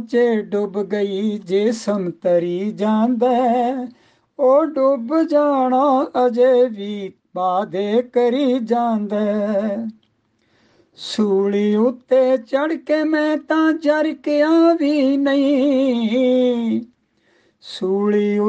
'ਚ ਡੁੱਬ ਗਈ ਜੇ ਸੰਤਰੀ ਜਾਂਦਾ, ਉਹ ਡੁੱਬ ਜਾਣਾ ਅਜੇ ਵੀ ਵਾਅਦੇ ਕਰੀ ਜਾਂਦਾ। ਸੂਲੀ ਉੱਤੇ ਚੜ ਕੇ ਮੈਂ ਤਾਂ ਜਰਕਿਆ ਵੀ ਨਹੀਂ, ਸੂਲੀ